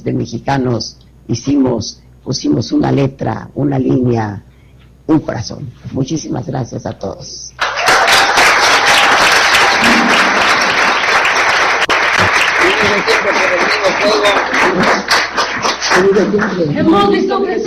de mexicanos pusimos una letra, una línea, un corazón. Muchísimas gracias a todos. Hemos visto